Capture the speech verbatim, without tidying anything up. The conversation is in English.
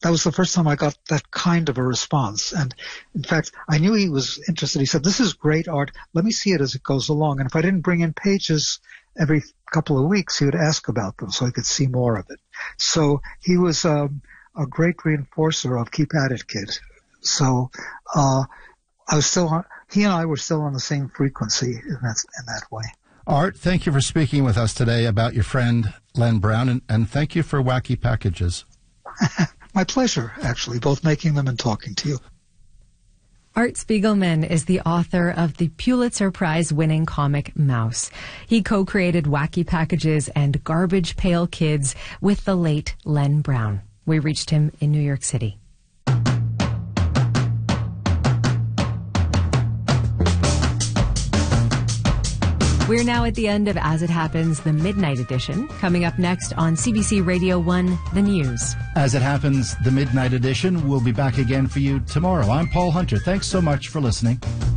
that was the first time I got that kind of a response. And in fact, I knew he was interested. He said, "This is great art. Let me see it as it goes along." And if I didn't bring in pages every couple of weeks, he would ask about them so I could see more of it. So he was um, a great reinforcer of keep at it, kid. So uh, I was still on, he and I were still on the same frequency in that, in that way. Art, thank you for speaking with us today about your friend Len Brown, and, and thank you for Wacky Packages. My pleasure, actually, both making them and talking to you. Art Spiegelman is the author of the Pulitzer Prize-winning comic Mouse. He co-created Wacky Packages and Garbage Pail Kids with the late Len Brown. We reached him in New York City. We're now at the end of As It Happens, the Midnight Edition. Coming up next on C B C Radio one, The News. As It Happens, the Midnight Edition will be back again for you tomorrow. I'm Paul Hunter. Thanks so much for listening.